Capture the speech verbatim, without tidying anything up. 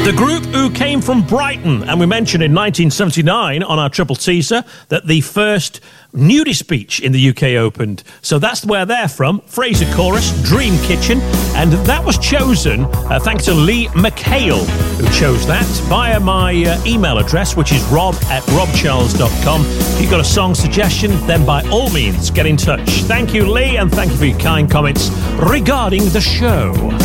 The group who came from Brighton, and we mentioned in nineteen seventy-nine on our triple teaser that the first nudist beach in the U K opened. So that's where they're from, Fraser Chorus, Dream Kitchen, and that was chosen uh, thanks to Lee McHale, who chose that via my uh, email address, which is rob at rob charles dot com. If you've got a song suggestion, then by all means get in touch. Thank you, Lee, and thank you for your kind comments regarding the show.